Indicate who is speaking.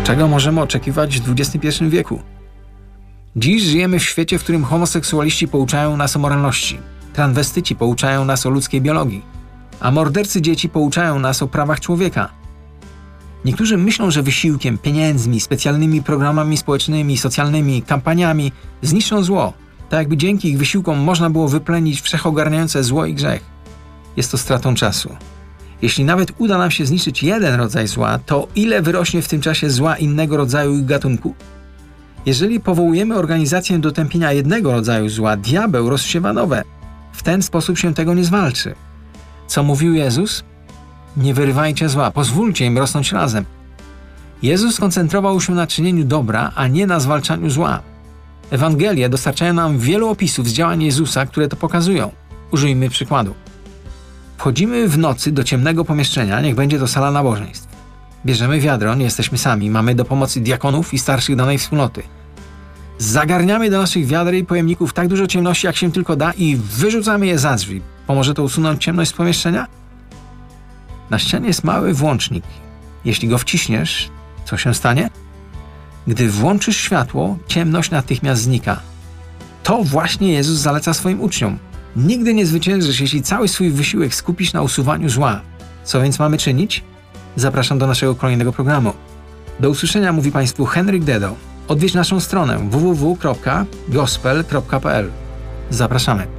Speaker 1: Czego możemy oczekiwać w XXI wieku? Dziś żyjemy w świecie, w którym homoseksualiści pouczają nas o moralności, transwestyci pouczają nas o ludzkiej biologii, a mordercy dzieci pouczają nas o prawach człowieka. Niektórzy myślą, że wysiłkiem, pieniędzmi, specjalnymi programami społecznymi, socjalnymi, kampaniami zniszczą zło, tak jakby dzięki ich wysiłkom można było wyplenić wszechogarniające zło i grzech. Jest to stratą czasu. Jeśli nawet uda nam się zniszczyć jeden rodzaj zła, to ile wyrośnie w tym czasie zła innego rodzaju i gatunku? Jeżeli powołujemy organizację do tępienia jednego rodzaju zła, diabeł rozsiewa nowe. W ten sposób się tego nie zwalczy. Co mówił Jezus? Nie wyrywajcie zła, pozwólcie im rosnąć razem. Jezus skoncentrował się na czynieniu dobra, a nie na zwalczaniu zła. Ewangelie dostarczają nam wielu opisów z działań Jezusa, które to pokazują. Użyjmy przykładu. Wchodzimy w nocy do ciemnego pomieszczenia, niech będzie to sala nabożeństw. Bierzemy wiadro, nie jesteśmy sami, mamy do pomocy diakonów i starszych danej wspólnoty. Zagarniamy do naszych wiader i pojemników tak dużo ciemności, jak się tylko da i wyrzucamy je za drzwi. Pomoże to usunąć ciemność z pomieszczenia? Na ścianie jest mały włącznik. Jeśli go wciśniesz, co się stanie? Gdy włączysz światło, ciemność natychmiast znika. To właśnie Jezus zaleca swoim uczniom. Nigdy nie zwyciężysz, jeśli cały swój wysiłek skupisz na usuwaniu zła. Co więc mamy czynić? Zapraszam do naszego kolejnego programu. Do usłyszenia mówi Państwu Henryk Dedo. Odwiedź naszą stronę www.gospel.pl. Zapraszamy.